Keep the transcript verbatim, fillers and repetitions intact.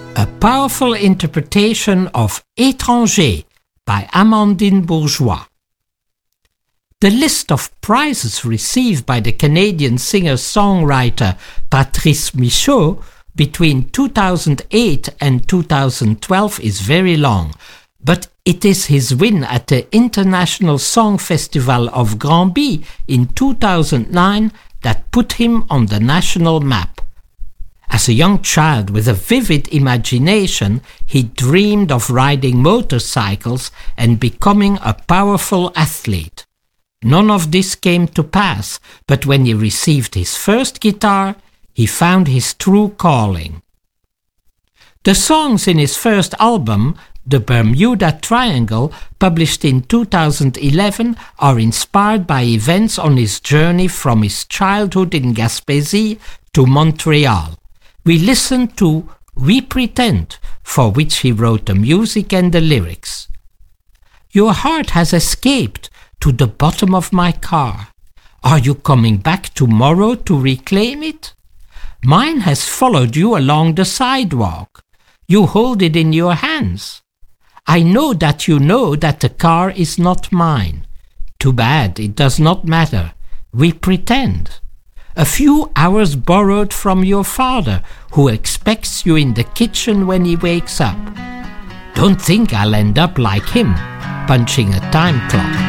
A powerful interpretation of Étranger by Amandine Bourgeois. The list of prizes received by the Canadian singer-songwriter Patrice Michaud between two thousand eight and two thousand twelve is very long, but it is his win at the International Song Festival of Granby in two thousand nine that put him on the national map. As a young child with a vivid imagination, he dreamed of riding motorcycles and becoming a powerful athlete. None of this came to pass, but when he received his first guitar, he found his true calling. The songs in his first album, The Bermuda Triangle, published in two thousand eleven, are inspired by events on his journey from his childhood in Gaspésie to Montreal. We listen to We Pretend, for which he wrote the music and the lyrics. Your heart has escaped to the bottom of my car. Are you coming back tomorrow to reclaim it? Mine has followed you along the sidewalk. You hold it in your hands. I know that you know that the car is not mine. Too bad, it does not matter. We pretend. A few hours borrowed from your father, who expects you in the kitchen when he wakes up. Don't think I'll end up like him, punching a time clock.